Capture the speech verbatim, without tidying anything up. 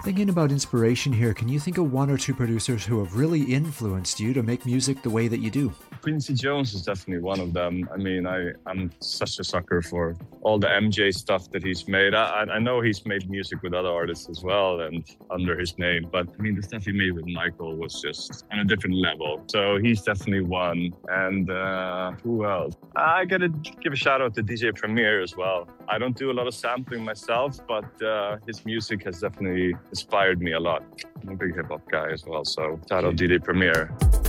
Thinking about inspiration here, can you think of one or two producers who have really influenced you to make music the way that you do? Quincy Jones is definitely one of them. I mean, I, I'm such a sucker for all the M J stuff that he's made. I, I know he's made music with other artists as well and under his name, but I mean, the stuff he made with Michael was just on a different level. So he's definitely one. And uh, who else? I gotta give a shout out to D J Premier as well. I don't do a lot of sampling myself, but uh, his music has definitely inspired me a lot. I'm a big hip hop guy as well, so shout out D J Premier.